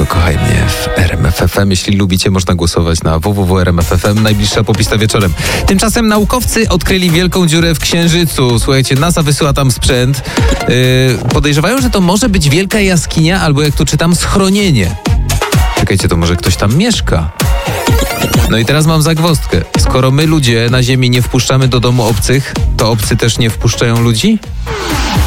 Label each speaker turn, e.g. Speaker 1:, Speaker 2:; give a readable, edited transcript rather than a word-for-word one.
Speaker 1: tylko kochaj mnie w RMF FM. Jeśli lubicie, można głosować na www.rmf.fm. Najbliższa popista wieczorem. Tymczasem naukowcy odkryli wielką dziurę w Księżycu. Słuchajcie, NASA wysyła tam sprzęt. Podejrzewają, że to może być wielka jaskinia albo, jak tu czytam, schronienie. Czekajcie, to może ktoś tam mieszka? No i teraz mam zagwozdkę. Skoro my ludzie na Ziemi nie wpuszczamy do domu obcych, to obcy też nie wpuszczają ludzi?